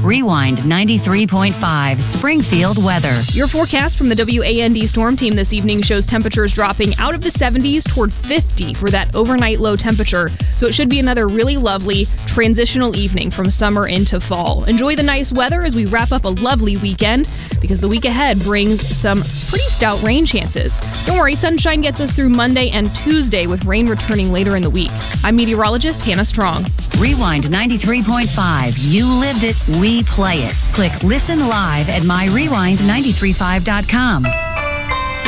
Rewind 93.5 Springfield weather. Your forecast from the WAND Storm Team this evening shows temperatures dropping out of the 70s toward 50 for that overnight low temperature. So it should be another really lovely transitional evening from summer into fall. Enjoy the nice weather as we wrap up a lovely weekend, because the week ahead brings some pretty stout rain chances. Don't worry, sunshine gets us through Monday and Tuesday, with rain returning later in the week. I'm meteorologist Hannah Strong. Rewind 93.5. You lived it, we play it. Click Listen Live at myrewind935.com.